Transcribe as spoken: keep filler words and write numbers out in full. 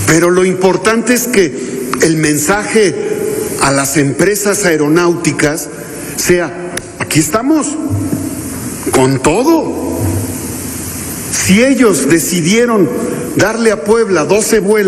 Pero lo importante es que el mensaje a las empresas aeronáuticas sea: aquí estamos, con todo. Si ellos decidieron darle a Puebla doce vuelos,